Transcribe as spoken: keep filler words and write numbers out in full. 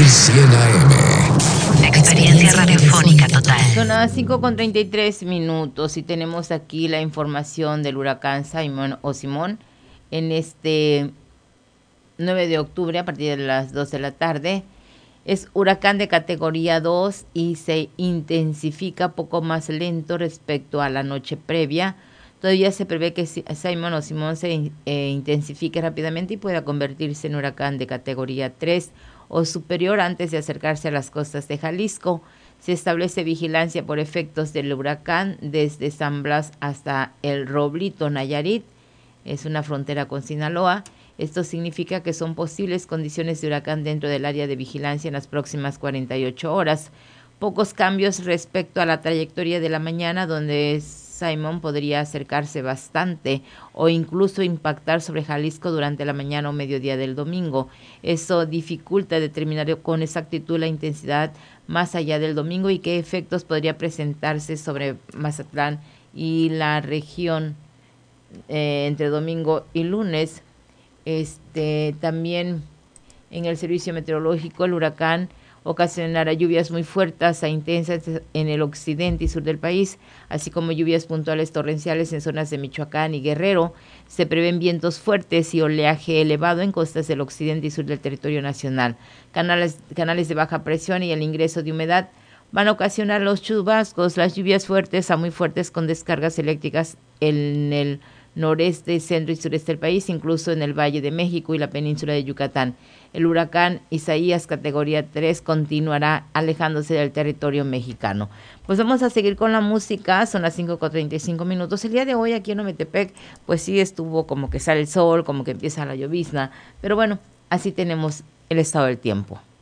mil cien A M. Experiencia radiofónica total. Son las cinco con treinta y tres minutos y tenemos aquí la información del huracán Simón o Simón en este nueve de octubre a partir de las dos de la tarde. Es huracán de categoría dos y se intensifica poco más lento respecto a la noche previa. Todavía se prevé que Simón o Simón se eh, intensifique rápidamente y pueda convertirse en huracán de categoría tres o superior antes de acercarse a las costas de Jalisco. Se establece vigilancia por efectos del huracán desde San Blas hasta El Roblito, Nayarit. Es una frontera con Sinaloa. Esto significa que son posibles condiciones de huracán dentro del área de vigilancia en las próximas cuarenta y ocho horas. Pocos cambios respecto a la trayectoria de la mañana, donde Simón podría acercarse bastante o incluso impactar sobre Jalisco durante la mañana o mediodía del domingo. Eso dificulta determinar con exactitud la intensidad más allá del domingo y qué efectos podría presentarse sobre Mazatlán y la región eh, entre domingo y lunes. Este, también en el servicio meteorológico, el huracán ocasionará lluvias muy fuertes e intensas en el occidente y sur del país, así como lluvias puntuales torrenciales en zonas de Michoacán y Guerrero. Se prevén vientos fuertes y oleaje elevado en costas del occidente y sur del territorio nacional. Canales, canales de baja presión y el ingreso de humedad van a ocasionar los chubascos, las lluvias fuertes a muy fuertes con descargas eléctricas en el noreste, centro y sureste del país, incluso en el Valle de México y la península de Yucatán. El huracán Isaías, categoría tres, continuará alejándose del territorio mexicano. Pues vamos a seguir con la música, son las cinco con treinta y cinco minutos. El día de hoy aquí en Ometepec, pues sí estuvo como que sale el sol, como que empieza la llovizna, pero bueno, así tenemos el estado del tiempo.